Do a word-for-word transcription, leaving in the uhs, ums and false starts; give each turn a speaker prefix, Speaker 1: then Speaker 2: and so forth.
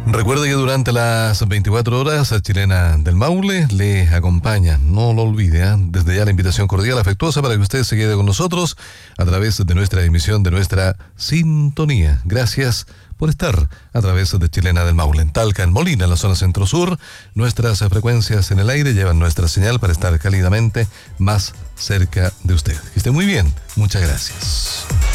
Speaker 1: Recuerde que durante las veinticuatro horas Chilena del Maule le acompaña, no lo olvide, ¿eh? Desde ya la invitación cordial, afectuosa para que usted se quede con nosotros a través de nuestra emisión, de nuestra sintonía. Gracias por estar a través de Chilena del Maule. En Talca, en Molina, en la zona centro-sur, nuestras frecuencias en el aire llevan nuestra señal para estar cálidamente más cerca de usted. Que esté muy bien, muchas gracias.